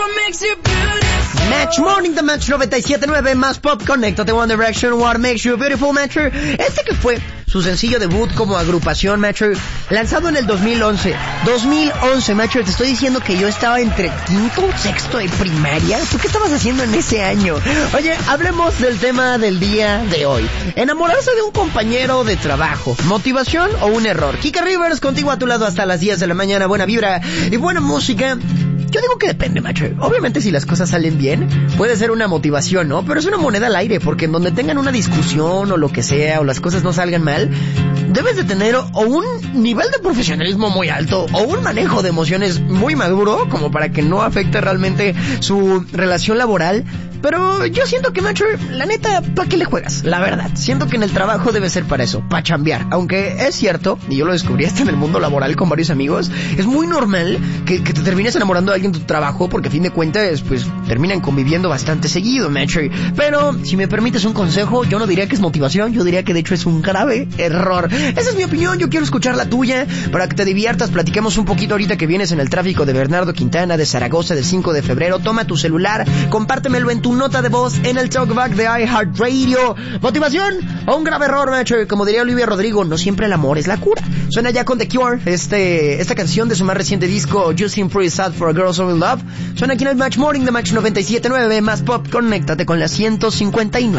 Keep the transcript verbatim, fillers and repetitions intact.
Match Morning, The Match noventa y siete punto nueve, más pop, conéctate One Direction, What Makes You Beautiful, Match. Este que fue su sencillo debut como agrupación, Match, lanzado en el dos mil once. dos mil once, Match, te estoy diciendo que yo estaba entre quinto o sexto de primaria. ¿Tú qué estabas haciendo en ese año? Oye, hablemos del tema del día de hoy. Enamorarse de un compañero de trabajo, motivación o un error. Kika Rivers, contigo a tu lado hasta las diez de la mañana, buena vibra y buena música. Yo digo que depende, macho. Obviamente si las cosas salen bien, puede ser una motivación, ¿no? Pero es una moneda al aire, porque en donde tengan una discusión o lo que sea, o las cosas no salgan mal, debes de tener o un nivel de profesionalismo muy alto, o un manejo de emociones muy maduro, como para que no afecte realmente su relación laboral. Pero yo siento que, macho, la neta, ¿para qué le juegas? La verdad, siento que en el trabajo debe ser para eso, para chambear. Aunque es cierto, y yo lo descubrí hasta en el mundo laboral con varios amigos, es muy normal que, que te termines enamorando de alguien en tu trabajo, porque a fin de cuentas, pues, terminan conviviendo bastante seguido, macho. Pero, si me permites un consejo, yo no diría que es motivación, yo diría que de hecho es un grave error. Esa es mi opinión, yo quiero escuchar la tuya, para que te diviertas, platiquemos un poquito ahorita que vienes en el tráfico de Bernardo Quintana, de Zaragoza, del cinco de febrero. Toma tu celular, compártemelo en tu nota de voz en el talkback de iHeartRadio. ¿Motivación o un grave error, macho? Como diría Olivia Rodrigo, no siempre el amor es la cura. Suena ya con The Cure, este, esta canción de su más reciente disco, You Seem Pretty Sad for a Girl So In Love. Suena aquí en el Match Morning de Match noventa y siete punto nueve, más pop, conéctate con la ciento cincuenta y nueve.